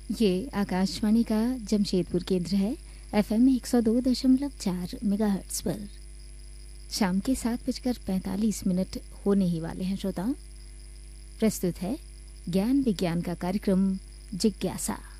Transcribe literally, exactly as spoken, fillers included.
ये आकाशवाणी का जमशेदपुर केंद्र है। एफएम एक सौ दो दशमलव चार मेगाहर्ट्ज पर शाम के सात बजकर पैंतालीस मिनट होने ही वाले हैं। श्रोताओं, प्रस्तुत है ज्ञान विज्ञान का कार्यक्रम जिज्ञासा।